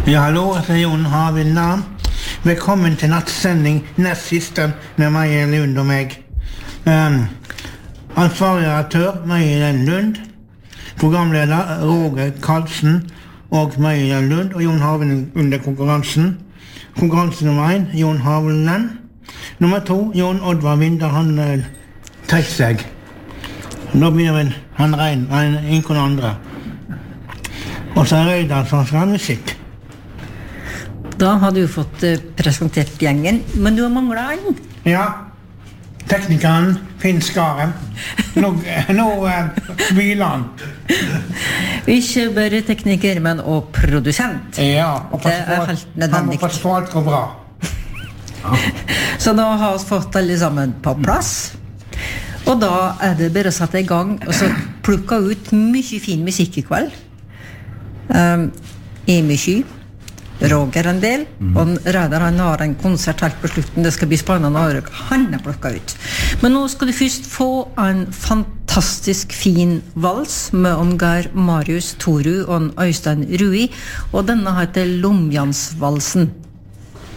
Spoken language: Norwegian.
Ja, hallo, jeg heter Jon Haviland. Velkommen til nattsending, nest siste med Maja Lund og meg. Ansvarlig redaktør, Maja Lund. Programleder, Roger Karlsen og Maja Lund og Jon Haviland under konkurransen. Konkurranse nummer 1, Jon Haviland. Nummer 2, Jon Oddvar Vinter, han trekker seg. Nå begynner vel han Rein, ingen andre. Og så Røyda som skal ha musikk. Da har du fått presentert gjengen, men du har manglet en. Ja, teknikeren Finn Skaren. Nå hviler han. Ikke bare tekniker, men også produsent. Ja, og det helt nødvendig. Han må passe på alt går bra. Så nå har vi fått alle sammen på plass. Og da det bare å sette i gang og så plukke ut mye fin musikk i kveld. Emesky, Roger en del, og Reidar han har en konsert helt på slutten. Det skal bli spennende å høre han har plukket ut. Men nå skal du først få en fantastisk fin vals med Omgar Marius Toru og Øystein Rui, og denne heter Lomjansvalsen.